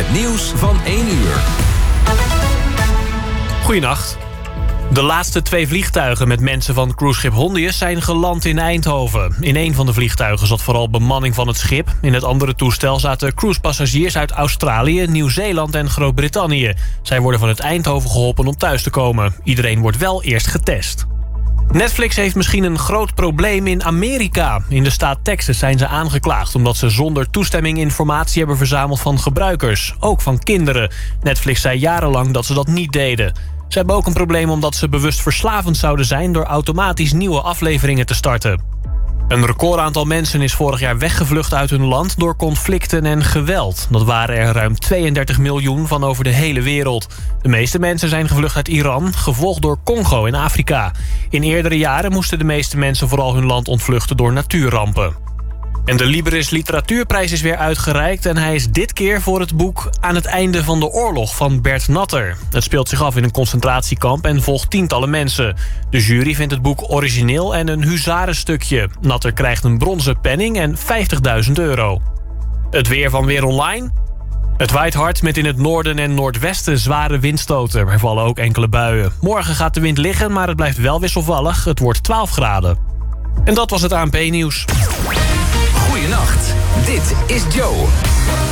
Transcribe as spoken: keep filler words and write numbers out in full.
Het nieuws van één uur. Goedenacht. De laatste twee vliegtuigen met mensen van cruiseschip Hondius zijn geland in Eindhoven. In een van de vliegtuigen zat vooral bemanning van het schip. In het andere toestel zaten cruisepassagiers uit Australië, Nieuw-Zeeland en Groot-Brittannië. Zij worden vanuit Eindhoven geholpen om thuis te komen. Iedereen wordt wel eerst getest. Netflix heeft misschien een groot probleem in Amerika. In de staat Texas zijn ze aangeklaagd omdat ze zonder toestemming informatie hebben verzameld van gebruikers. Ook van kinderen. Netflix zei jarenlang dat ze dat niet deden. Ze hebben ook een probleem omdat ze bewust verslavend zouden zijn door automatisch nieuwe afleveringen te starten. Een recordaantal mensen is vorig jaar weggevlucht uit hun land door conflicten en geweld. Dat waren er ruim tweeëndertig miljoen van over de hele wereld. De meeste mensen zijn gevlucht uit Iran, gevolgd door Congo in Afrika. In eerdere jaren moesten de meeste mensen vooral hun land ontvluchten door natuurrampen. En de Libris Literatuurprijs is weer uitgereikt en hij is dit keer voor het boek Aan het einde van de oorlog van Bert Natter. Het speelt zich af in een concentratiekamp en volgt tientallen mensen. De jury vindt het boek origineel en een huzarenstukje. Natter krijgt een bronzen penning en vijftigduizend euro. Het weer van Weer Online. Het waait hard met in het noorden en noordwesten zware windstoten. Er vallen ook enkele buien. Morgen gaat de wind liggen, maar het blijft wel wisselvallig. Het wordt twaalf graden. En dat was het A N P-nieuws. Goeienacht, dit is Joe.